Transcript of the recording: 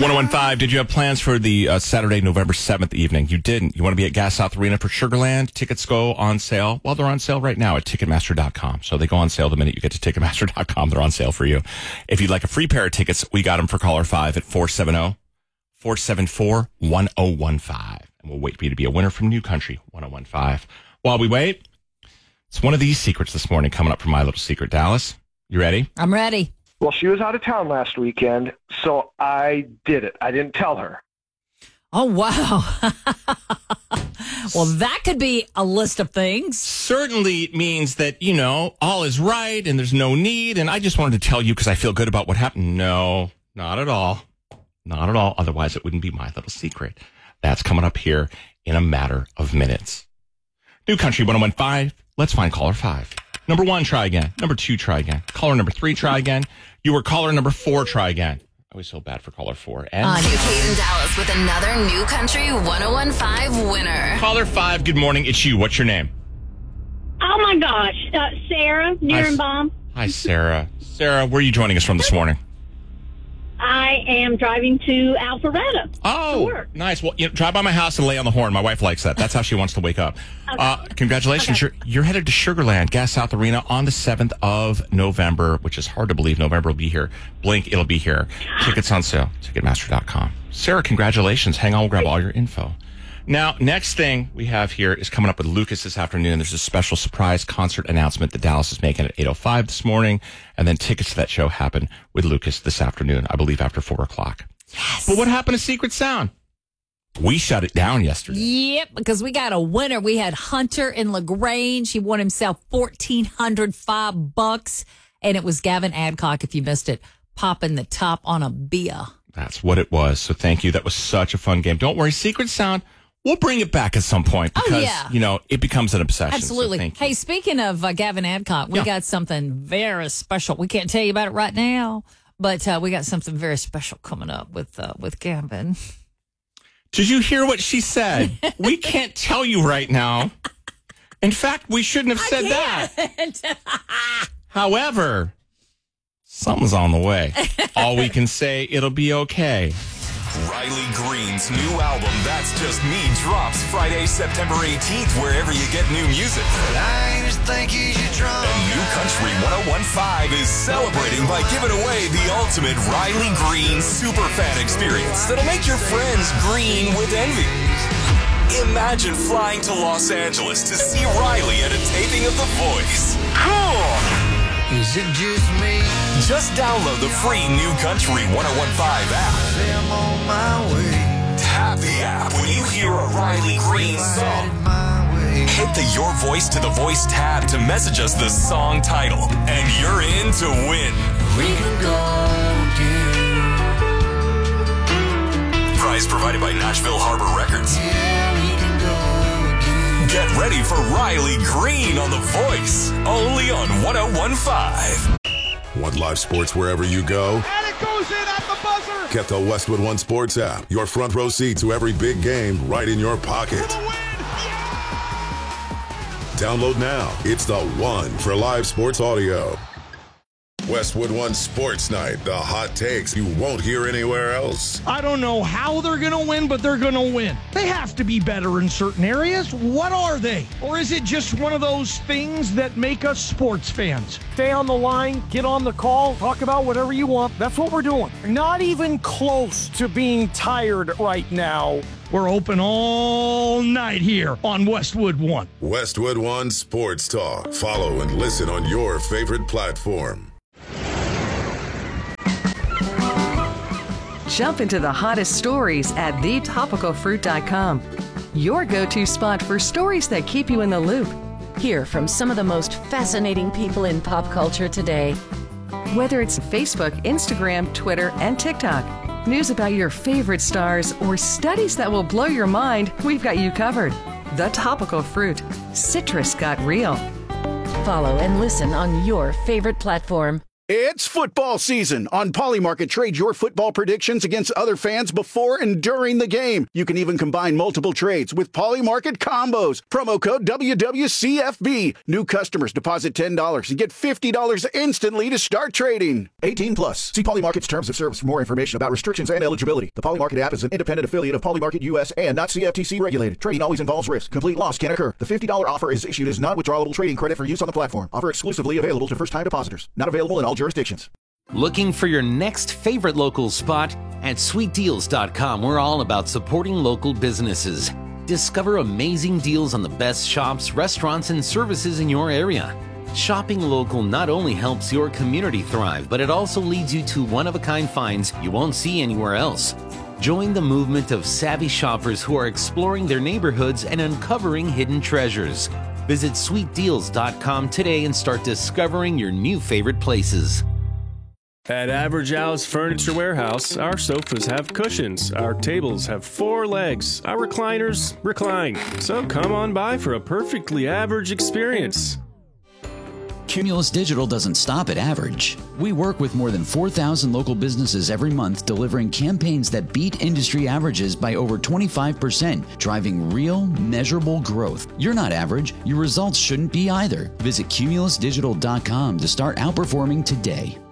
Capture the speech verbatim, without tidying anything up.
one oh one five, did you have plans for the uh, Saturday, November seventh evening? You didn't. You want to be at Gas South Arena for Sugarland? Tickets go on sale. Well, they're on sale right now at Ticketmaster dot com. So they go on sale the minute you get to Ticketmaster dot com. They're on sale for you. If you'd like a free pair of tickets, we got them for caller five at four seven zero, four seven four, one oh one five. And we'll wait for you to be a winner from New Country one oh one five. While we wait, it's one of these secrets this morning coming up from My Little Secret. Dallas, you ready? I'm ready. Well, she was out of town last weekend, so I did it. I didn't tell her. Oh, wow. Well, that could be a list of things. Certainly it means that, you know, all is right and there's no need. And I just wanted to tell you because I feel good about what happened. No, not at all. Not at all. Otherwise, it wouldn't be My Little Secret. That's coming up here in a matter of minutes. New Country one oh one five. Let's find caller five. Number one, try again. Number two, try again. Caller number three, try again. You were caller number four, try again. I always feel bad for caller four. And on Kate and Dallas with another New Country one oh one five winner. Caller five, good morning. It's you. What's your name? Oh, my gosh. Uh, Sarah Nierenbaum. Hi, Sarah. Sarah, where are you joining us from this morning? I am driving to Alpharetta. Oh, nice. Well, you know, drive by my house and lay on the horn. My wife likes that. That's how she wants to wake up. Okay. Uh, congratulations. Okay. You're, you're headed to Sugarland, Gas South Arena on the seventh of November, which is hard to believe. November will be here. Blink, it'll be here. Tickets on sale, Ticketmaster dot com. Sarah, congratulations. Hang on, we'll grab all your info. Now, next thing we have here is coming up with Lucas this afternoon. There's a special surprise concert announcement that Dallas is making at eight oh five this morning. And then tickets to that show happen with Lucas this afternoon, I believe after four o'clock. Yes. But what happened to Secret Sound? We shut it down yesterday. Yep, because we got a winner. We had Hunter in LaGrange. He won himself one thousand four hundred five bucks. And it was Gavin Adcock, if you missed it, popping the top on a beer. That's what it was. So thank you. That was such a fun game. Don't worry, Secret Sound, we'll bring it back at some point because, oh, yeah. you know, it becomes an obsession. Absolutely. So hey, speaking of uh, Gavin Adcock, we yeah. got something very special. We can't tell you about it right now, but uh, we got something very special coming up with uh, with Gavin. Did you hear what she said? We can't tell you right now. In fact, we shouldn't have said that. However, something's on the way. All we can say, it'll be okay. Riley Green's new album, That's Just Me, drops Friday, September eighteenth, wherever you get new music. I just think you should try. And New Country one oh one five is celebrating by giving away the ultimate Riley Green superfan experience that'll make your friends green with envy. Imagine flying to Los Angeles to see Riley at a taping of The Voice. Cool! Is it just me? Just download the free New Country one oh one five app. I'm on my way. Tap the app when you hear a Riley Green song. Hit the Your Voice to the Voice tab to message us the song title, and you're in to win. We can go again. Prize provided by Nashville Harbor Records. Yeah, we can go again. Get ready for Riley Green on The Voice, only on one oh one five. Want live sports wherever you go? And it goes in at the buzzer! Get the Westwood One Sports app. Your front row seat to every big game right in your pocket. For the win! Download now. It's the one for live sports audio. Westwood One Sports Night. The hot takes you won't hear anywhere else. I don't know how they're going to win, but they're going to win. They have to be better in certain areas. What are they? Or is it just one of those things that make us sports fans? Stay on the line, get on the call, talk about whatever you want. That's what we're doing. Not even close to being tired right now. We're open all night here on Westwood One. Westwood One Sports Talk. Follow and listen on your favorite platform. Jump into the hottest stories at the topical fruit dot com. Your go-to spot for stories that keep you in the loop. Hear from some of the most fascinating people in pop culture today. Whether it's Facebook, Instagram, Twitter, and TikTok, news about your favorite stars, or studies that will blow your mind, we've got you covered. The Topical Fruit. Citrus got real. Follow and listen on your favorite platform. It's football season. On Polymarket, trade your football predictions against other fans before and during the game. You can even combine multiple trades with Polymarket combos. Promo code W W C F B. New customers deposit ten dollars and get fifty dollars instantly to start trading. eighteen plus. See Polymarket's terms of service for more information about restrictions and eligibility. The Polymarket app is an independent affiliate of Polymarket U S and not C F T C regulated. Trading always involves risk. Complete loss can occur. The fifty dollars offer is issued as non-withdrawable trading credit for use on the platform. Offer exclusively available to first-time depositors. Not available in all jurisdictions. Looking for your next favorite local spot? At sweet deals dot com, we're all about supporting local businesses. Discover amazing deals on the best shops, restaurants, and services in your area. Shopping local not only helps your community thrive, but it also leads you to one-of-a-kind finds you won't see anywhere else. Join the movement of savvy shoppers who are exploring their neighborhoods and uncovering hidden treasures. Visit sweet deals dot com today and start discovering your new favorite places. At Average Al's Furniture Warehouse, our sofas have cushions, our tables have four legs, our recliners recline. So come on by for a perfectly average experience. Cumulus Digital doesn't stop at average. We work with more than four thousand local businesses every month, delivering campaigns that beat industry averages by over twenty-five percent, driving real, measurable growth. You're not average. Your results shouldn't be either. Visit cumulus digital dot com to start outperforming today.